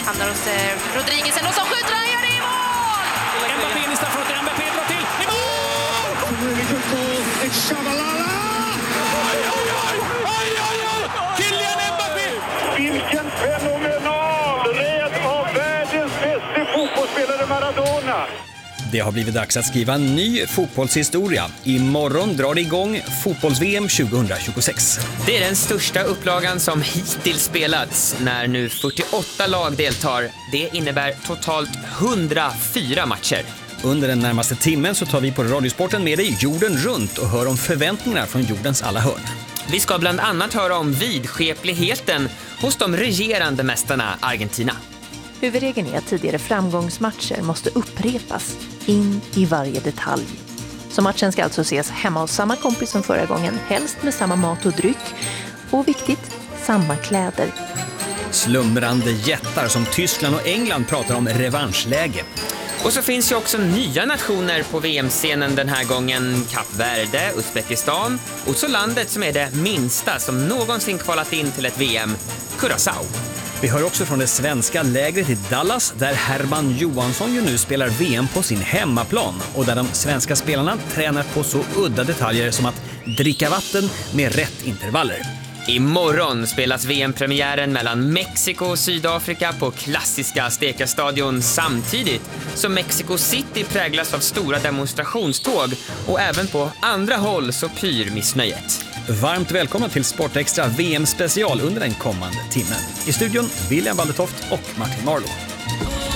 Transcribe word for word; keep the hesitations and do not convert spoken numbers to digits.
Hamnar hos eh, Rodriguez och som skjuter han, gör det i mål! Mbappé in i straffområdet, Mbappé drar till, i mål! Really good ball, it's Shabalala! Oj, oj, oj, oj, oj, oj! Kylian Mbappé! Vilken fenomenal rädd av världens bästa fotbollsspelare Maradona! Det har blivit dags att skriva en ny fotbollshistoria. Imorgon drar det igång fotbolls-V M tjugohundratjugosex. Det är den största upplagan som hittills spelats när nu fyrtioåtta lag deltar. Det innebär totalt hundrafyra matcher. Under den närmaste timmen så tar vi på Radiosporten med dig jorden runt och hör om förväntningarna från jordens alla hörn. Vi ska bland annat höra om vidskepligheten hos de regerande mästarna Argentina. Huvudregeln är att tidigare framgångsmatcher måste upprepas in i varje detalj. Så matchen ska alltså ses hemma hos samma kompis som förra gången, helst med samma mat och dryck. Och viktigt, samma kläder. Slumrande jättar som Tyskland och England pratar om revanschläge. Och så finns ju också nya nationer på V M-scenen den här gången. Kap Verde, Uzbekistan och så landet som är det minsta som någonsin kvalat in till ett V M, Curaçao. Vi hör också från det svenska lägret i Dallas där Herman Johansson ju nu spelar V M på sin hemmaplan och där de svenska spelarna tränar på så udda detaljer som att dricka vatten med rätt intervaller. Imorgon spelas V M-premiären mellan Mexiko och Sydafrika på klassiska Azteca-stadion samtidigt som Mexico City präglas av stora demonstrationståg och även på andra håll så pyr missnöjet. Varmt välkomna till Sportextra V M-special under den kommande timmen. I studion William Waldertoft och Martin Marlow.